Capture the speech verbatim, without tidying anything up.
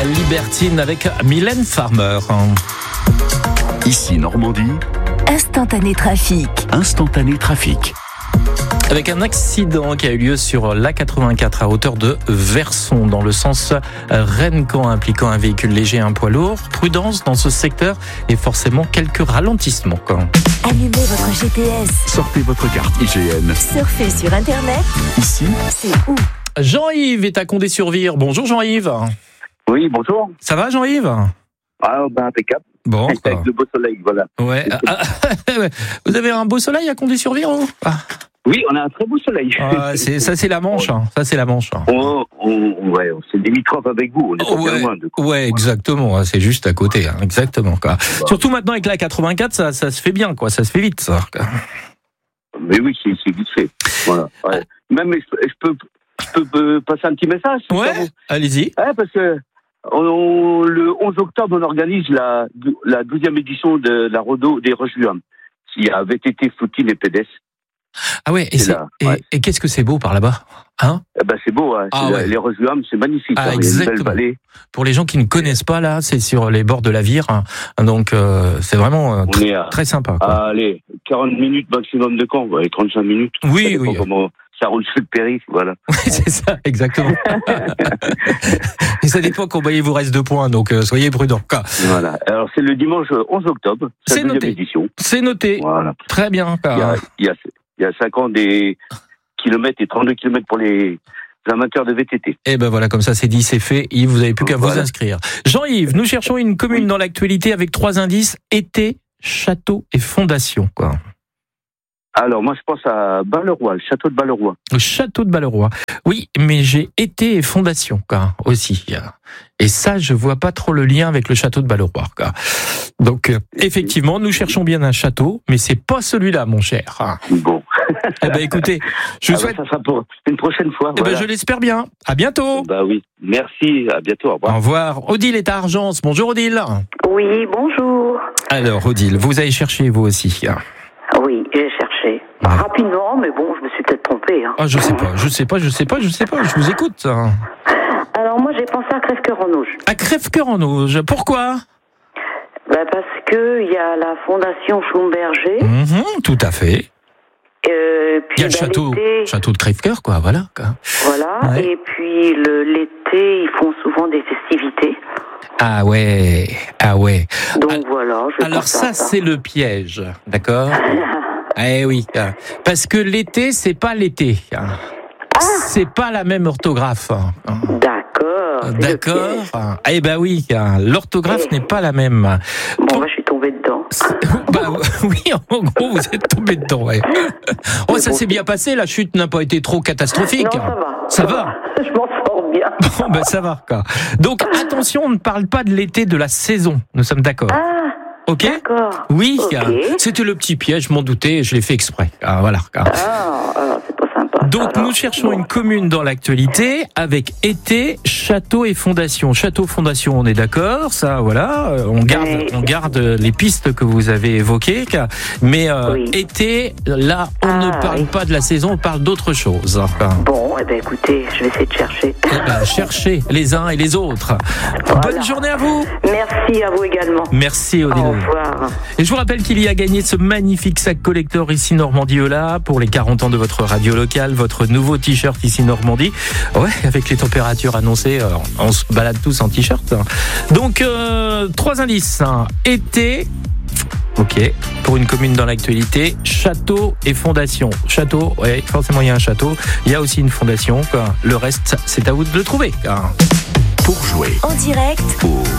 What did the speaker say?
Libertine avec Mylène Farmer. Ici Normandie. Instantané trafic. Instantané trafic. Avec un accident qui a eu lieu sur l'A quatre-vingt-quatre à hauteur de Verson, dans le sens Rennes-Caen, impliquant un véhicule léger et un poids lourd. Prudence dans ce secteur et forcément quelques ralentissements. Allumez votre G P S. Sortez votre carte I G N. Surfez sur Internet. Ici, c'est où? Jean-Yves est à Condé-sur-Vire. Bonjour Jean-Yves. Oui, bonjour. Ça va Jean-Yves? Ah, ben impeccable. Bon. Avec Quoi. le beau soleil, voilà. Ouais. Ah, vous avez un beau soleil à Condé-sur-Vire ou ah. Oui, on a un très beau soleil. Ah, c'est, ça c'est la Manche. Hein. Ça c'est la Manche. Hein. On, on, ouais, c'est limitrophe avec vous. On est pas Ouais, bien loin. De quoi. ouais, exactement. C'est juste à côté. Hein. Exactement. Quoi. Bon. Surtout maintenant avec la quatre-vingt-quatre, ça, ça se fait bien, quoi. Ça se fait vite, ça. Quoi. Mais oui, c'est, c'est vite fait. Voilà. Ouais. Même je, je peux, je peux passer un petit message. Ouais. Allez-y. Ouais, parce que on, le onze octobre, on organise la, la douzième édition de la Rodo des Roches-Luam, qui avait été Flottine et Pédès. Ah ouais, et, c'est, là, et, ouais. et qu'est-ce que c'est beau par là-bas, hein? Eh ben c'est beau, hein. Ah c'est ouais. la, les Roches-Luam, c'est magnifique. Ah, hein. Il y a une belle vallée. Pour les gens qui ne connaissent pas, là, c'est sur les bords de la Vire, hein. Donc euh, c'est vraiment euh, on est à, très sympa. Quoi. À, allez, quarante minutes maximum de camp, ouais, trente-cinq minutes. Oui, oui. Comment ça roule sur le périph', voilà. Oui, c'est ça, exactement. Et ça dépend combien il vous reste de points, donc euh, soyez prudents. Quoi. Voilà. Alors c'est le dimanche onze octobre, c'est, c'est la deuxième noté. édition. C'est noté. Voilà. Très bien. Quoi. Il y a, il y a, il y a cinq ans des kilomètres et trente-deux kilomètres pour les amateurs de V T T. Et ben voilà, comme ça c'est dit, c'est fait. Yves, vous n'avez plus qu'à voilà. vous inscrire. Jean-Yves, nous cherchons une commune oui. dans l'actualité avec trois indices, été, château et fondation. Quoi. Alors, moi, je pense à Balleroy, le château de Balleroy. Le château de Balleroy. Oui, mais j'ai été et fondation, quoi, aussi. Et ça, je vois pas trop le lien avec le château de Balleroy, quoi. Donc, euh, effectivement, nous cherchons bien un château, mais c'est pas celui-là, mon cher. Bon. Eh ben, écoutez, je ah souhaite. Bah, ça sera pour une prochaine fois. Eh voilà. ben, je l'espère bien. À bientôt. Bah oui. Merci. À bientôt. Au revoir. Au revoir. Odile est à Argence. Bonjour, Odile. Oui, bonjour. Alors, Odile, vous avez cherché, vous aussi. Oui, j'ai cherché. Ouais. Rapidement, mais bon, je me suis peut-être trompée. Hein. Ah, je sais pas, je sais pas, je sais pas, je sais pas, je vous écoute. Alors, moi, j'ai pensé à Crèvecoeur en Auge. À Crèvecoeur en Auge, pourquoi? Bah, parce que il y a la fondation Schlumberger. Mmh, tout à fait. Euh, puis il y a le bah, château, l'été, château de Crèvecoeur, quoi, voilà. Quoi. Voilà, ouais. Et puis le, l'été, ils font souvent des festivités. Ah ouais, ah ouais. Donc ah, voilà. Je alors ça, ça, c'est le piège, d'accord? Eh oui, parce que l'été, c'est pas l'été. Ah. C'est pas la même orthographe. D'accord. D'accord. Eh ben oui, l'orthographe eh. n'est pas la même. Bon, Pour... bah, je suis tombée dedans. Bah oui, en gros, vous êtes tombé dedans, ouais. Oh, ça s'est bien passé, la chute n'a pas été trop catastrophique. Non, ça va. Ça, ça va. va. Je m'en sors bien. Bon, ben ça va, quoi. Donc, attention, on ne parle pas de l'été, de la saison. Nous sommes d'accord. Ah. Ok. D'accord. Oui, okay. C'était le petit piège, je m'en doutais, je l'ai fait exprès. Ah, voilà. Ah, alors c'est pas sympa. Donc alors. nous cherchons bon. une commune dans l'actualité avec été, château et fondation. Château, fondation, on est d'accord, ça, voilà. On garde, mais... on garde les pistes que vous avez évoquées. Mais euh, oui. été, là, on ah, ne parle oui. pas de la saison, on parle d'autre chose. Enfin. Bon, eh ben écoutez, je vais essayer de chercher. Eh ben, cherchez les uns et les autres. Voilà. Bonne journée à vous. Merci à vous également. Merci Odile. Au revoir. Et je vous rappelle qu'il y a gagné ce magnifique sac collector ici Normandie-Eula pour les quarante ans de votre radio locale, votre nouveau t-shirt ici Normandie. Ouais, avec les températures annoncées, on se balade tous en t-shirt. Donc, euh, trois indices. Été, ok, pour une commune dans l'actualité, château et fondation. Château, ouais, forcément il y a un château. Il y a aussi une fondation. Le reste, c'est à vous de le trouver. Pour jouer en direct au